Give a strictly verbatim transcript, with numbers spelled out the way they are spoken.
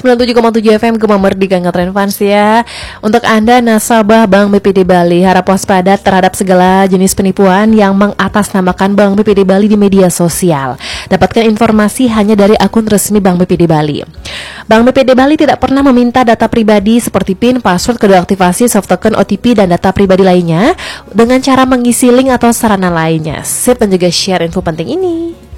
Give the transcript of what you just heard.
sembilan puluh tujuh koma tujuh F M Gema Merdeka Ngetren Fans ya. Untuk Anda nasabah Bank B P D Bali, harap waspada terhadap segala jenis penipuan yang mengatasnamakan Bank B P D Bali di media sosial. Dapatkan informasi hanya dari akun resmi Bank B P D Bali. Bank B P D Bali tidak pernah meminta data pribadi seperti PIN, password, kode aktivasi, soft token, O T P, dan data pribadi lainnya dengan cara mengisi link atau sarana lainnya. Sip dan juga share info penting ini.